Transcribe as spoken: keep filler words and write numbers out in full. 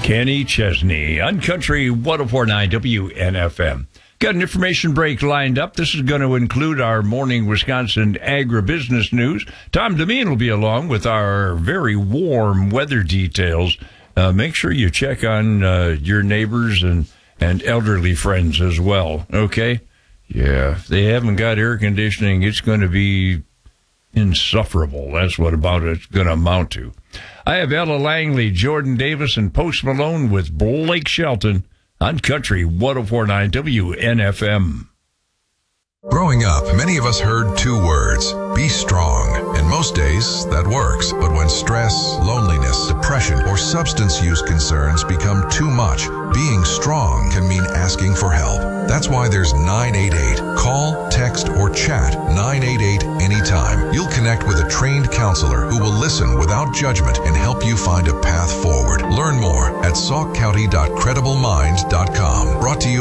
Kenny Chesney on Country one oh four point nine W N F M. Got an information break lined up. This is going to include our morning Wisconsin agribusiness news. Tom Demeen will be along with our very warm weather details. Uh, make sure you check on uh, your neighbors and, and elderly friends as well, okay? Yeah, if they haven't got air conditioning, it's going to be insufferable. That's what about it's going to amount to. I have Ella Langley, Jordan Davis, and Post Malone with Blake Shelton on Country one oh four point nine W N F M. Growing up, many of us heard two words, be strong. And most days, that works. But when stress, loneliness, depression, or substance use concerns become too much, being strong can mean asking for help. That's why there's nine eight eight. Call, text, or chat nine eight eight anytime. You'll connect with a trained counselor who will listen without judgment and help you find a path forward. Learn more at sauk county dot credible minds dot com. Brought to you